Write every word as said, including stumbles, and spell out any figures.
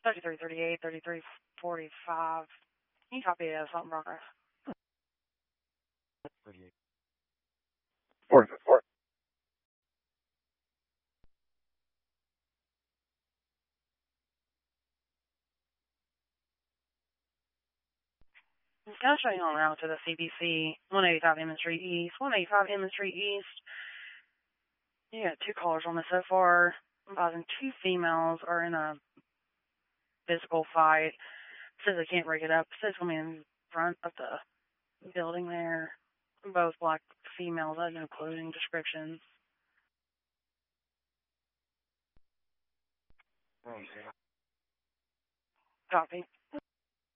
thirty-three thirty-eight, thirty-three forty-five. Can you copy uh, something progress? thirty-eight. Four, four. I'm going to show you on route to the C B C, one eighty-five Emmett Street East. one eighty-five Emmett Street East. You got two callers on this so far. And two females are in a physical fight. Says they can't break it up. Says come in front of the building there. Both black females, I have no clothing descriptions. Okay. Copy.